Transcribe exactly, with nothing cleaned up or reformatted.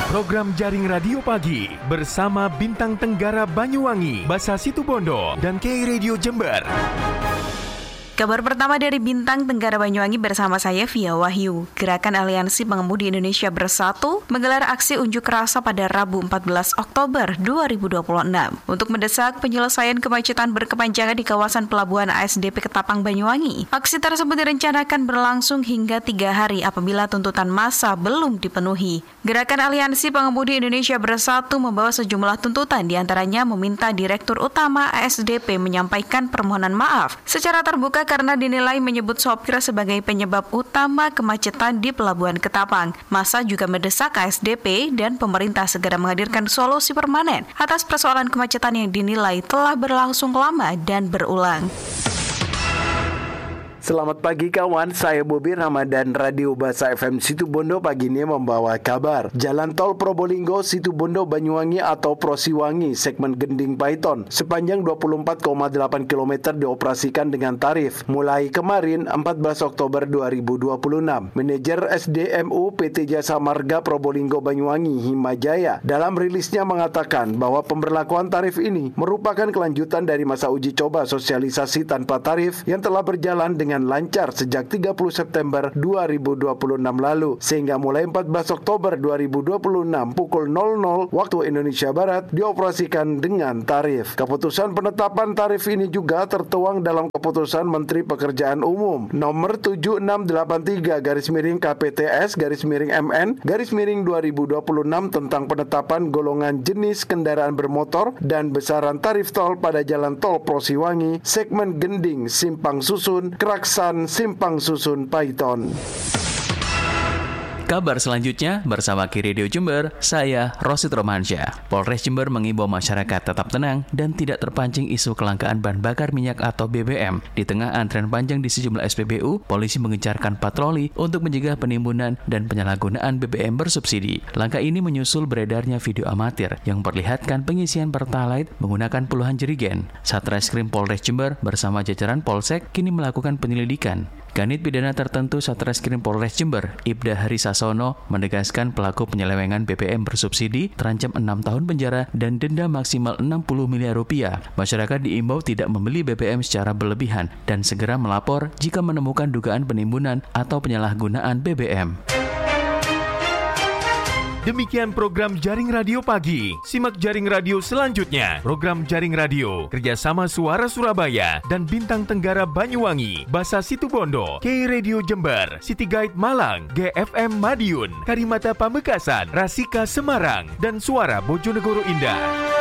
Program Jaring Radio Pagi bersama Bintang Tenggara Banyuwangi, Basa Situbondo, dan K Radio Jember. Kabar pertama dari Bintang Tenggara Banyuwangi bersama saya Via Wahyu. Gerakan Aliansi Pengemudi Indonesia Bersatu menggelar aksi unjuk rasa pada Rabu empat belas Oktober dua ribu dua puluh enam untuk mendesak penyelesaian kemacetan berkepanjangan di kawasan Pelabuhan A S D P Ketapang Banyuwangi. Aksi tersebut direncanakan berlangsung hingga tiga hari apabila tuntutan massa belum dipenuhi. Gerakan Aliansi Pengemudi Indonesia Bersatu membawa sejumlah tuntutan, diantaranya meminta Direktur Utama A S D P menyampaikan permohonan maaf secara terbuka karena dinilai menyebut sopir sebagai penyebab utama kemacetan di Pelabuhan Ketapang. Massa juga mendesak A S D P dan pemerintah segera menghadirkan solusi permanen atas persoalan kemacetan yang dinilai telah berlangsung lama dan berulang. Selamat pagi kawan, saya Bobi Ramadan, Radio Basa F M Situbondo pagi ini membawa kabar. Jalan Tol Probolinggo Situbondo Banyuwangi atau Prosiwangi segmen Gending Paiton sepanjang dua puluh empat koma delapan kilometer dioperasikan dengan tarif mulai kemarin empat belas Oktober dua ribu dua puluh enam. Manajer S D M U P T Jasa Marga Probolinggo Banyuwangi Himajaya dalam rilisnya mengatakan bahwa pemberlakuan tarif ini merupakan kelanjutan dari masa uji coba sosialisasi tanpa tarif yang telah berjalan dengan dengan lancar sejak tiga puluh September dua ribu dua puluh enam lalu, sehingga mulai empat belas Oktober dua ribu dua puluh enam pukul nol nol waktu Indonesia Barat dioperasikan dengan tarif. Keputusan penetapan tarif ini juga tertuang dalam Keputusan Menteri Pekerjaan Umum nomor tujuh enam delapan tiga garis miring K P T S garis miring M N garis miring dua ribu dua puluh enam tentang penetapan golongan jenis kendaraan bermotor dan besaran tarif tol pada Jalan Tol Prosiwangi segmen Gending Simpang Susun Keraksan Simpang Susun Paiton. Kabar selanjutnya bersama K Radio Jember, saya Rosid Romansyah. Polres Jember mengimbau masyarakat tetap tenang dan tidak terpancing isu kelangkaan bahan bakar minyak atau B B M. Di tengah antrean panjang di sejumlah S P B U, polisi mengencarkan patroli untuk mencegah penimbunan dan penyalahgunaan B B M bersubsidi. Langkah ini menyusul beredarnya video amatir yang memperlihatkan pengisian Pertalite menggunakan puluhan jerigen. Satreskrim Polres Jember bersama jajaran Polsek kini melakukan penyelidikan. Kanit Pidana Tertentu Satreskrim Polres Jember, Ibda Harisasono, menegaskan pelaku penyelewengan B B M bersubsidi terancam enam tahun penjara dan denda maksimal enam puluh miliar rupiah. Masyarakat diimbau tidak membeli B B M secara berlebihan dan segera melapor jika menemukan dugaan penimbunan atau penyalahgunaan B B M. Demikian program Jaring Radio Pagi. Simak Jaring Radio selanjutnya. Program Jaring Radio kerjasama Suara Surabaya dan Bintang Tenggara Banyuwangi, Basa Situbondo, K Radio Jember, City Guide Malang, G F M Madiun, Karimata Pamekasan, Rasika Semarang, dan Suara Bojonegoro Indah.